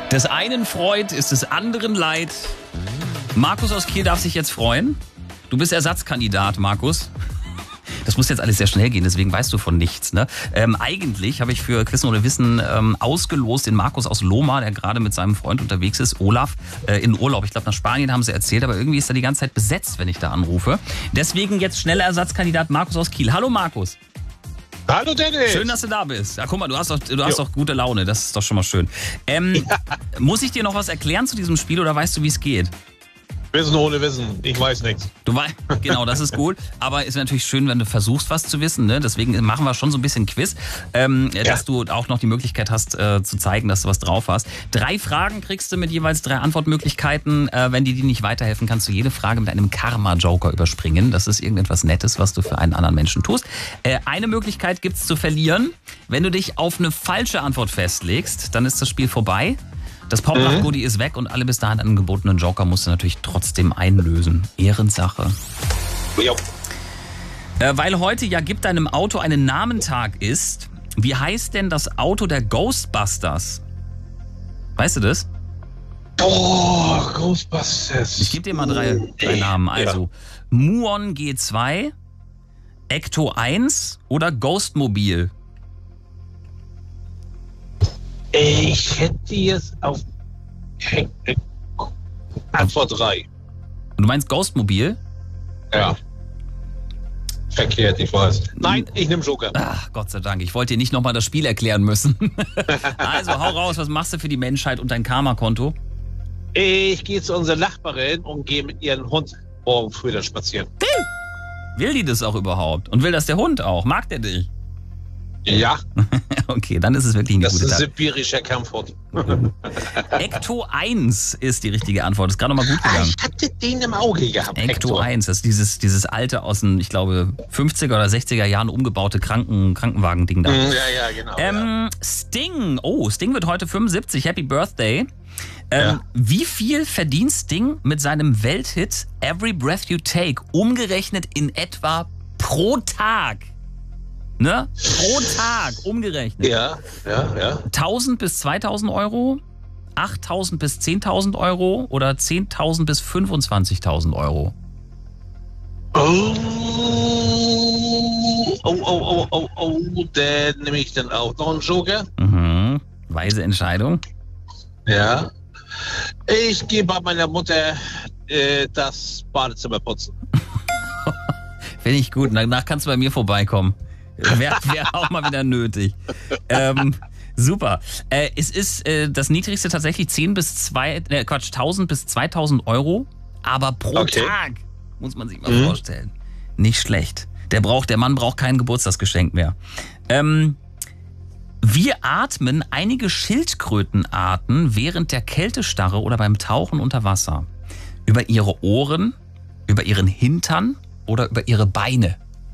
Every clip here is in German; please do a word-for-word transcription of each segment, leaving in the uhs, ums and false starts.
Des einen Freud ist des anderen Leid. Markus aus Kiel darf sich jetzt freuen. Du bist Ersatzkandidat, Markus. Das muss jetzt alles sehr schnell gehen, deswegen weißt du von nichts. Ne? Ähm, eigentlich habe ich für Quissen oder Wissen ähm, ausgelost den Markus aus Lohmar, der gerade mit seinem Freund unterwegs ist, Olaf, äh, in Urlaub. Ich glaube, nach Spanien haben sie erzählt, aber irgendwie ist er die ganze Zeit besetzt, wenn ich da anrufe. Deswegen jetzt schneller Ersatzkandidat Markus aus Kiel. Hallo Markus. Hallo Dennis. Schön, dass du da bist. Ja, guck mal, du hast doch, du hast doch gute Laune, das ist doch schon mal schön. Ähm, ja. Muss ich dir noch was erklären zu diesem Spiel oder weißt du, wie es geht? Wissen ohne Wissen, ich weiß nichts. Du weißt, genau, das ist gut. Aber ist natürlich schön, wenn du versuchst, was zu wissen. Ne? Deswegen machen wir schon so ein bisschen Quiz, ähm, ja. dass du auch noch die Möglichkeit hast, äh, zu zeigen, dass du was drauf hast. Drei Fragen kriegst du mit jeweils drei Antwortmöglichkeiten. Äh, wenn die dir nicht weiterhelfen, kannst du jede Frage mit einem Karma-Joker überspringen. Das ist irgendetwas Nettes, was du für einen anderen Menschen tust. Äh, eine Möglichkeit gibt's zu verlieren. Wenn du dich auf eine falsche Antwort festlegst, dann ist das Spiel vorbei. Das Popnacht-Goodie ist weg und alle bis dahin angebotenen Joker musst du natürlich trotzdem einlösen. Ehrensache. Ja. Äh, weil heute ja Gib deinem Auto einen Namentag ist, wie heißt denn das Auto der Ghostbusters? Weißt du das? Boah, Ghostbusters. Ich gebe dir mal drei, drei Namen. Also ja. Muon G zwei, Ecto eins oder Ghostmobil? Ich hätte jetzt auf Antwort drei. Und du meinst Ghostmobil? Ja. Verkehrt, ich weiß. Nein, ich nehme Joker. Ach, Gott sei Dank. Ich wollte dir nicht nochmal das Spiel erklären müssen. Also, hau raus. Was machst du für die Menschheit und dein Karma-Konto? Ich gehe zu unserer Nachbarin und gehe mit ihrem Hund morgen früh dann spazieren. Will die das auch überhaupt? Und will das der Hund auch? Mag der dich? Ja. Okay, dann ist es wirklich eine das gute ist Tat. sibirischer Kampfhund. Ecto eins ist die richtige Antwort. Ist gerade noch mal gut gegangen. Ah, ich hatte den im Auge gehabt. Ecto eins, das ist dieses, dieses alte aus den, ich glaube, fünfziger oder sechziger Jahren umgebaute Kranken, Krankenwagen-Ding da. Ja, ja, genau. Ähm, ja. Sting. Oh, Sting wird heute fünfundsiebzig. Happy Birthday. Ähm, ja. Wie viel verdient Sting mit seinem Welthit Every Breath You Take umgerechnet in etwa pro Tag? Ne? Pro Tag umgerechnet. Ja, ja, ja. tausend bis zweitausend Euro, achttausend bis zehntausend Euro oder zehntausend bis fünfundzwanzigtausend Euro? Oh, oh, oh, oh, oh, oh, dann nehme ich dann auch noch einen Joker. Mhm. Weise Entscheidung. Ja. Ich gehe bei meiner Mutter äh, das Badezimmer putzen. Finde ich gut. Danach kannst du bei mir vorbeikommen. Wäre wär auch mal wieder nötig. Ähm, super. Äh, es ist äh, das niedrigste tatsächlich zehn bis zwei, äh, Quatsch, tausend bis zweitausend Euro, aber pro Okay. Tag, muss man sich mal Mhm. vorstellen. Nicht schlecht. Der braucht, der Mann braucht kein Geburtstagsgeschenk mehr. Ähm, wir atmen einige Schildkrötenarten während der Kältestarre oder beim Tauchen unter Wasser. Über ihre Ohren, über ihren Hintern oder über ihre Beine.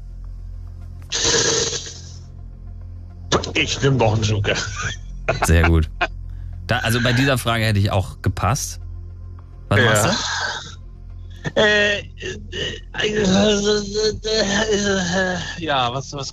Ich nehme noch einen Joker. Sehr gut. Da, also bei dieser Frage hätte ich auch gepasst. Was Ja. machst du? Äh, äh, äh, äh, äh, ja, was, was